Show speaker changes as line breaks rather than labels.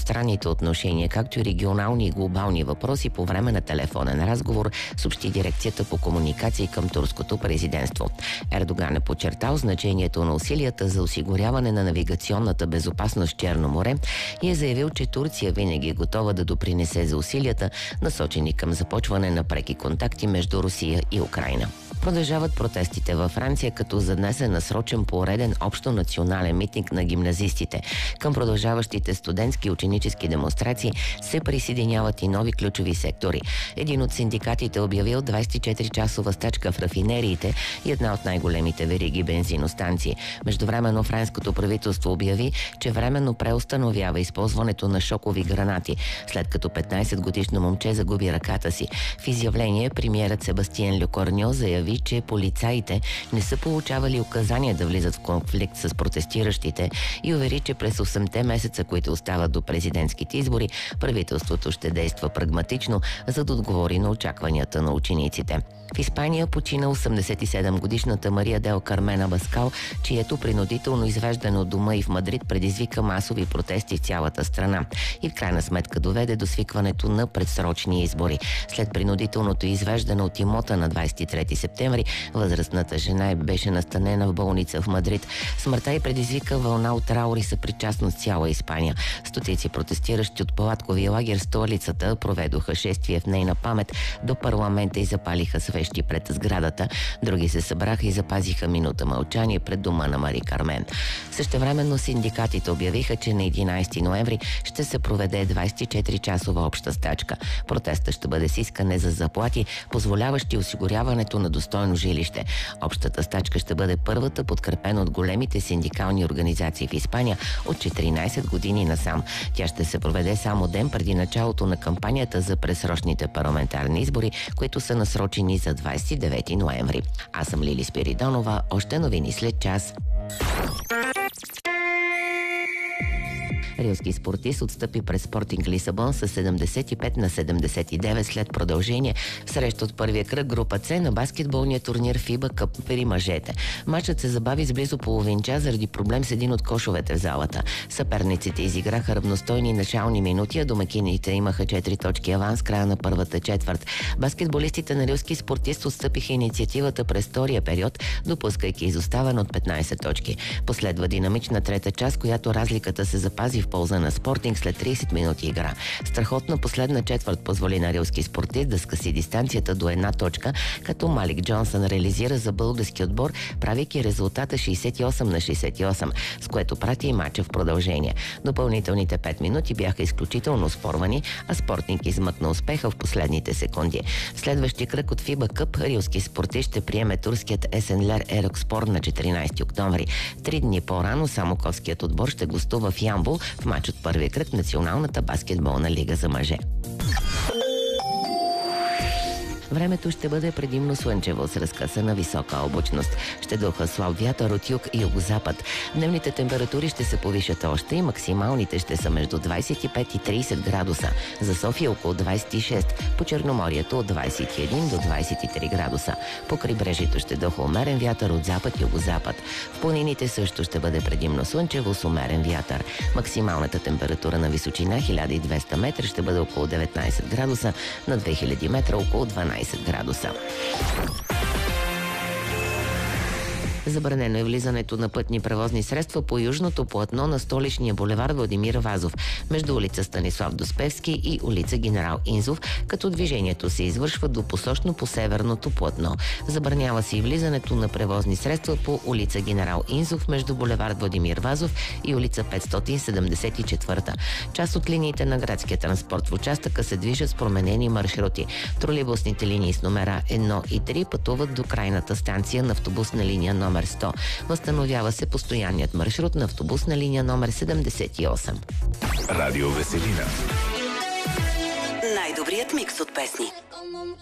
двустранните отношения, както и регионални и глобални въпроси по време на телефонен разговор, съобщи дирекцията по комуникации към турското президентство. Ердоган е подчертал значението на усилията за осигуряване на навигационната безопасност в Черно море и е заявил, че Турция винаги е готова да допринесе за усилията, насочени към започване на преки контакти между Русия и Украйна. Продължават протестите във Франция, като за днес е насрочен пореден общо национален митинг на гимназистите. Към продължаващите студентски и ученически демонстрации се присъединяват и нови ключови сектори. Един от синдикатите обявил 24-часова стачка в рафинериите и една от най-големите вериги бензиностанции. Междувременно френското правителство обяви, че временно преустановява използването на шокови гранати, след като 15-годишно момче загуби ръката си. В изявление премиерът Себастиен Лекорньо заяви, че полицаите не са получавали указания да влизат в конфликт с протестиращите и увери, че през 8-те месеца, които остават до президентските избори, правителството ще действа прагматично, за да отговори на очакванията на учениците. В Испания почина 87-годишната Мария Дел Кармен Абаскал, чието принудително извеждане от дома и в Мадрид предизвика масови протести в цялата страна и в крайна сметка доведе до свикването на предсрочни избори. След принудителното извеждане от имота на 23 септември, възрастната жена беше настанена в болница в Мадрид. Смъртта й предизвика вълна от траур и съпричастност в цяла Испания. Стотици протестиращи от палатковия лагер в столицата проведоха шествие в нейна памет до парламента и запалиха свещи пред сградата. Други се събраха и запазиха минута мълчание пред дома на Мари Кармен. Същевременно синдикатите обявиха, че на 11 ноември ще се проведе 24-часова обща стачка. Протестът ще бъде с искане за заплати, позволяващи осигуряването на достойно жилище. Общата стачка ще бъде първата, подкрепена от големите синдикални организации в Испания от 14 години насам. Тя ще се проведе само ден преди началото на кампанията за предсрочните парламентарни избори, които са насрочени за 29 ноември. Аз съм Лили Спиридонова. Още новини след час. Рилски спортист отстъпи през Спортинг Лисабон с 75-79 след продължение в среща от първия кръг група С на баскетболния турнир FIBA Къп при мъжете. Матчът се забави с близо половин час заради проблем с един от кошовете в залата. Съперниците изиграха равностойни начални минути, а домакините имаха 4 точки аванс края на първата четвърт. Баскетболистите на рилски спортист отстъпиха инициативата през втория период, допускайки изоставане от 15 точки. Последва динамична трета част, която разликата се запази в полза на Спортинг след 30 минути игра. Страхотна последна четвърт позволи на рилски спортист да скъси дистанцията до една точка, като Малик Джонсън реализира за български отбор, правейки резултата 68-68, с което прати и мача в продължение. Допълнителните 5 минути бяха изключително спорвани, а Спортинг измъкна успеха в последните секунди. В следващия кръг от FIBA Къп рилски спортист ще приеме турският Есенлер Ерокспор на 14 октомври. 3 дни по-рано самоковският отбор ще гостува в Ямбол в мач от първия кръг Националната баскетболна лига за мъже. Времето ще бъде предимно слънчево с разкъсана висока облачност. Ще духа слаб вятър от юг и югозапад. Дневните температури ще се повишат още и максималните ще са между 25 и 30 градуса. За София около 26, по Черноморието от 21 до 23 градуса. По крайбрежието ще духа умерен вятър от запад и югозапад. В планините също ще бъде предимно слънчево с умерен вятър. Максималната температура на височина 1200 метра ще бъде около 19 градуса, на 2000 метра около 12 градуса. Забранено е влизането на пътни превозни средства по южното платно на столичния булевард Владимир Вазов, между улица Станислав Доспевски и улица Генерал Инзов, като движението се извършва двупосочно по северното платно. Забранява се и влизането на превозни средства по улица Генерал Инзов между булевард Владимир Вазов и улица 574. Част от линиите на градския транспорт в участъка се движат с променени маршрути. Тролейбусните линии с номера 1 и 3 пътуват до крайната станция на автобусна линия номер 100. Възстановява се постоянният маршрут на автобусна линия номер 78.
Радио Веселина.
Най-добрият микс от песни.